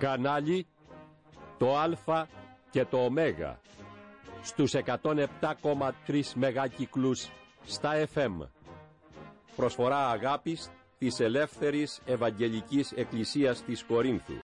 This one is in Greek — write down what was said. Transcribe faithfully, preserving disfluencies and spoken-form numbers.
Κανάλι το Α και το Ω στους εκατόν επτά κόμμα τρία μεγάκυκλους στα εφ εμ. Προσφορά αγάπης της Ελεύθερης Ευαγγελικής Εκκλησίας της Κορίνθου.